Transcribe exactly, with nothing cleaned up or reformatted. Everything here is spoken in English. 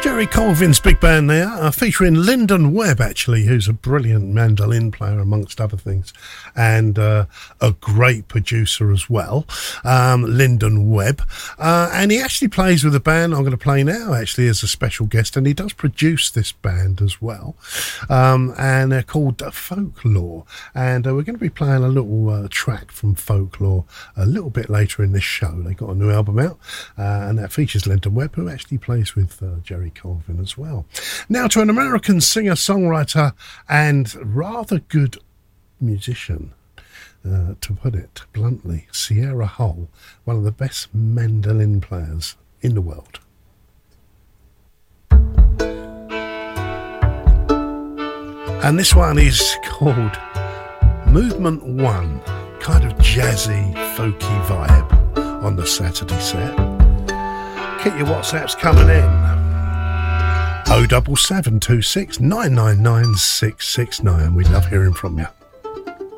Jerry Colvin's big band there, uh, featuring Lyndon Webb, actually, who's a brilliant mandolin player, amongst other things, and uh, a great producer as well, um, Lyndon Webb. Uh, and he actually plays with the band I'm going to play now, actually, as a special guest, and he does produce this band as well. Um, and they're called Folklore. And uh, we're going to be playing a little uh, track from Folklore a little bit later in this show. They got a new album out, uh, and that features Lyndon Webb, who actually plays with uh, Jerry Colvin as well. Now to an American singer-songwriter and rather good musician, uh, to put it bluntly, Sierra Hull, one of the best mandolin players in the world. And this one is called Movement One, kind of jazzy, folky vibe on the Saturday set. Keep your WhatsApps coming in. oh double seven two six nine nine nine six six nine. We love hearing from you.